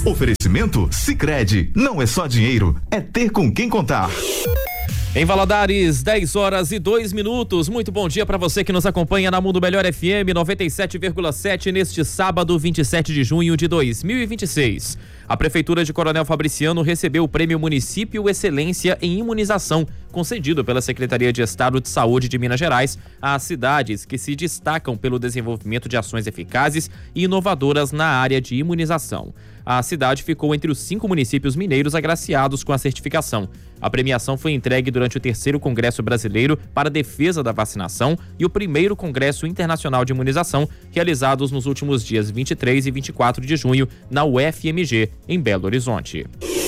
Oferecimento Sicredi, não é só dinheiro, é ter com quem contar. Em Valadares, 10h02. Muito bom dia para você que nos acompanha na Mundo Melhor FM 97,7 neste sábado, 27 de junho de 2026. A Prefeitura de Coronel Fabriciano recebeu o Prêmio Município Excelência em Imunização, concedido pela Secretaria de Estado de Saúde de Minas Gerais às cidades que se destacam pelo desenvolvimento de ações eficazes e inovadoras na área de imunização. A cidade ficou entre os 5 municípios mineiros agraciados com a certificação. A premiação foi entregue durante o 3º Congresso Brasileiro para a Defesa da Vacinação e o 1º Congresso Internacional de Imunização, realizados nos últimos dias 23 e 24 de junho na UFMG, em Belo Horizonte.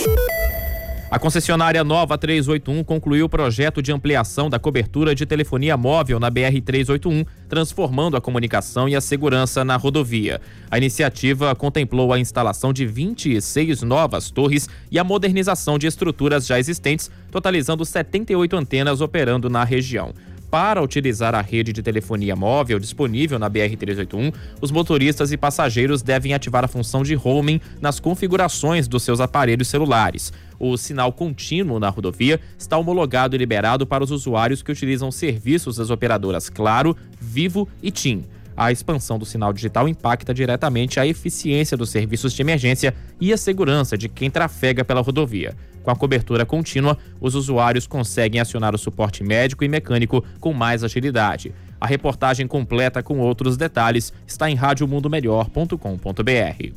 A concessionária Nova 381 concluiu o projeto de ampliação da cobertura de telefonia móvel na BR-381, transformando a comunicação e a segurança na rodovia. A iniciativa contemplou a instalação de 26 novas torres e a modernização de estruturas já existentes, totalizando 78 antenas operando na região. Para utilizar a rede de telefonia móvel disponível na BR-381, os motoristas e passageiros devem ativar a função de roaming nas configurações dos seus aparelhos celulares. O sinal contínuo na rodovia está homologado e liberado para os usuários que utilizam serviços das operadoras Claro, Vivo e TIM. A expansão do sinal digital impacta diretamente a eficiência dos serviços de emergência e a segurança de quem trafega pela rodovia. Com a cobertura contínua, os usuários conseguem acionar o suporte médico e mecânico com mais agilidade. A reportagem completa com outros detalhes está em radiomundomelhor.com.br.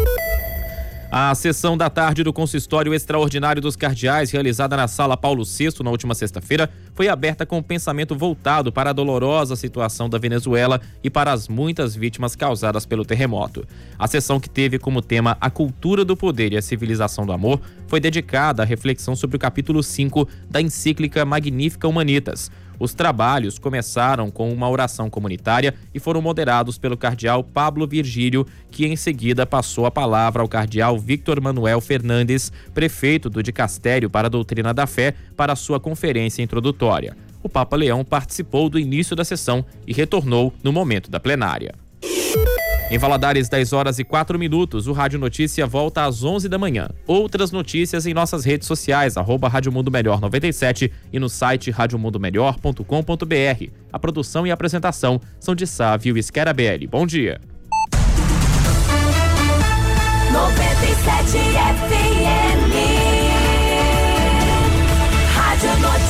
A sessão da tarde do Consistório Extraordinário dos Cardeais, realizada na Sala Paulo VI na última sexta-feira, foi aberta com o pensamento voltado para a dolorosa situação da Venezuela e para as muitas vítimas causadas pelo terremoto. A sessão, que teve como tema a cultura do poder e a civilização do amor, foi dedicada à reflexão sobre o capítulo 5 da encíclica Magnificat Humanitas. Os trabalhos começaram com uma oração comunitária e foram moderados pelo cardeal Pablo Virgílio, que em seguida passou a palavra ao cardeal Victor Manuel Fernandes, prefeito do Dicastério para a Doutrina da Fé, para a sua conferência introdutória. O Papa Leão participou do início da sessão e retornou no momento da plenária. Em Valadares, 10h04, o Rádio Notícia volta às 11 da manhã. Outras notícias em nossas redes sociais, @Rádio Mundo Melhor 97 e no site radiomundomelhor.com.br. A produção e a apresentação são de Sávio Scarabelli. Bom dia. 97 FM, Rádio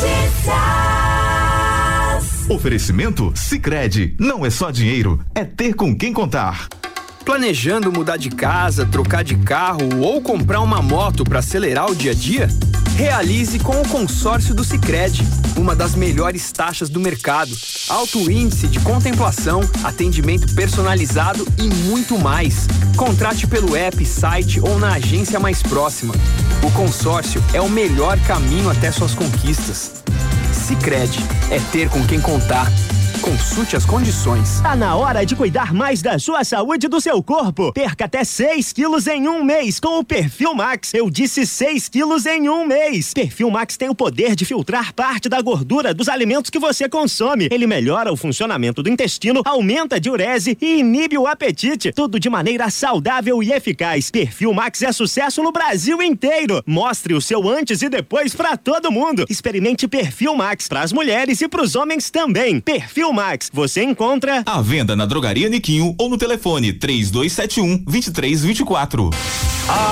Notícias. Oferecimento Sicredi, não é só dinheiro, é ter com quem contar. Planejando mudar de casa, trocar de carro ou comprar uma moto para acelerar o dia a dia? Realize com o consórcio do Sicredi, uma das melhores taxas do mercado, alto índice de contemplação, atendimento personalizado e muito mais. Contrate pelo app, site ou na agência mais próxima. O consórcio é o melhor caminho até suas conquistas. Sicredi, é ter com quem contar. Consulte as condições. Tá na hora de cuidar mais da sua saúde e do seu corpo. Perca até 6 quilos em um mês com o Perfil Max. Eu disse 6 quilos em um mês. Perfil Max tem o poder de filtrar parte da gordura dos alimentos que você consome. Ele melhora o funcionamento do intestino, aumenta a diurese e inibe o apetite. Tudo de maneira saudável e eficaz. Perfil Max é sucesso no Brasil inteiro. Mostre o seu antes e depois pra todo mundo. Experimente Perfil Max pras mulheres e pros homens também. Perfil Max, você encontra à venda na Drogaria Niquinho ou no telefone 3271-2324.